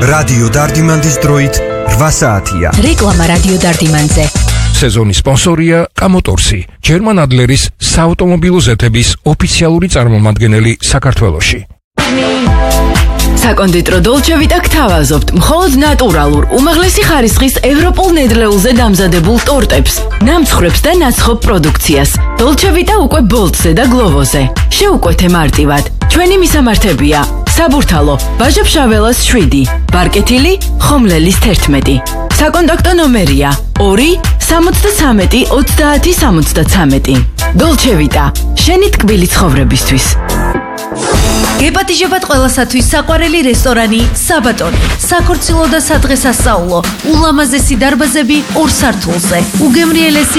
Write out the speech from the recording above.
რადიო დარდიმანდის დროით 8 საათია. რეკლამა რადიო დარდიმანზე. სეზონის სპონსორია კამოტორსი, ჯერმან ადლერის საავტომობილო ზეთების ოფიციალური წარმომადგენელი საქართველოში. საკონდიტრო დოლჩე ვიტა გთავაზობთ მხოლოდ ნატურალურ, უმაღლესი ხარისხის ევროპულ ნედლეულზე დამზადებულ ტორტებს, ნამცხრებს და ნაცხოვ პროდუქციას. დოლჩე ვიტა უკვე ბოლტზე და გლოვოზე. შეუკვეთე მარტივად. ჩვენი მისამართებია: საბურთალო, ბაჟა-ფშაველას 7, ბარკეთილი, ხომლელის 11. საკონტაქტო ნომერია 2 73 30 73. დოლჩე ვიტა, შენი ტკბილი ცხოვრებისთვის. გეპატიჟებათ ყველასათვის საყვარელი რესტორანი საბატონი. საქორწილო და სადღესასწაულო, ულამაზესი დარბაზები 2 სართულზე. უგემრიელესი